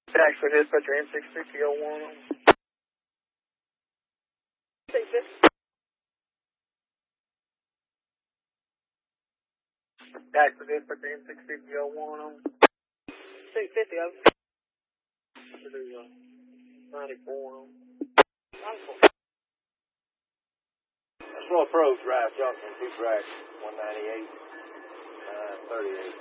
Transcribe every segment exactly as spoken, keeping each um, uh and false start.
Actually, dispatcher M six fifty oh one. six fifty. Actually, dispatcher M six fifty oh one. six fifty over. ninety-four. ninety-four. Slow approach, Ralph Johnson, two tracks, one ninety-eight, nine thirty-eight,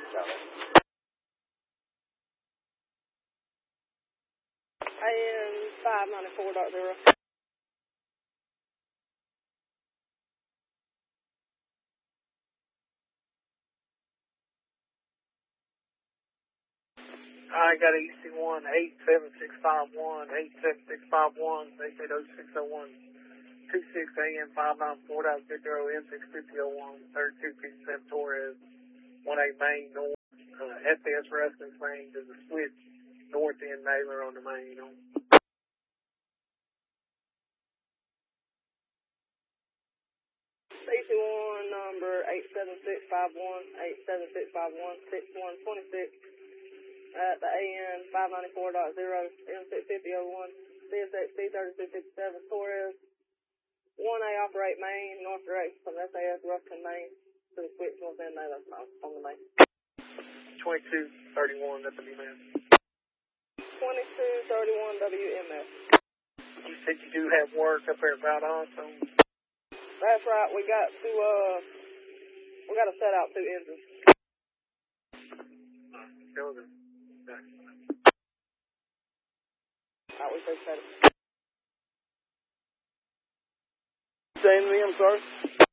A N five ninety-four dot zero. I got E C one eight seven six five one, eight seven six five one, eight eight oh six oh one, two six A M five nine four dot zero, M six fifty oh one, thirty-two fifty-seven Torres, one eight main north, uh, F S Wrestling Range. There's a switch north end nailer on the main. On. E C one number eight seven six five one, eight seven six five one, six one two six. At the A N five ninety-four dot zero, M six fifty oh one, C S X C thirty-two fifty-seven, Torres, one A operate main, north direction from S A S Ruskin Main to the switch north end nailer on the main. twenty-two thirty-one W M S. twenty-two thirty-one W M S. You said you do have work up there about also? That's right, we got to, uh, we got to set out two engines. Show them. Alright, we appreciate it. Saying to me, I'm sorry?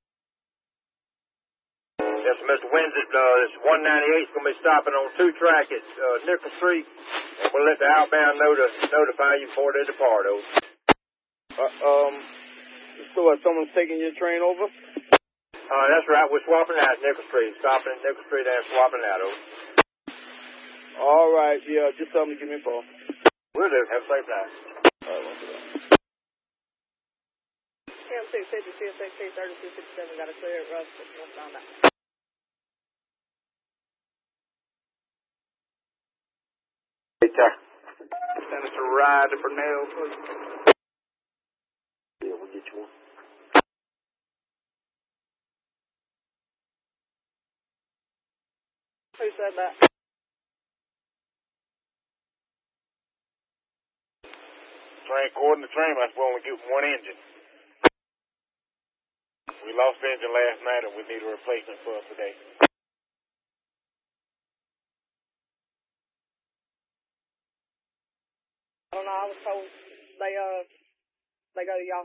Yes, Mister Windsor, uh, this one ninety-eight is going to be stopping on two track at uh, Nickel Street, and we'll let the outbound know to notify you before they depart, over. Uh, um, so what, someone's taking your train over? Uh, that's right, we're swapping out at Nickel Street, stopping at Nickel Street and swapping out, over. All right, yeah, just tell them to give me a call. Will do. Have a safe night. All right, we'll do that. M six fifty, C S X C thirty-two fifty-seven, got a clear at Russ, we'll find out. Hey, Tuck. Send us a ride to Burnell, please. Yeah, we'll get you one. Who said that? Train, according to train, that's only get one engine. We lost the engine last night, and we need a replacement for today. I don't know, I was told they, uh, they go to y'all.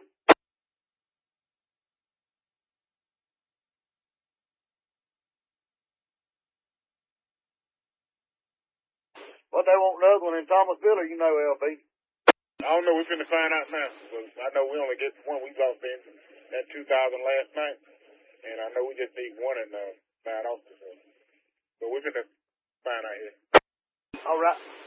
Well, they want another one in Thomasville, or you know, L B? I don't know. We're finna find out now. I know we only get one. We lost the engine at two thousand last night, and I know we just need one in uh, Mount Austin. So we're finna find out here. All right.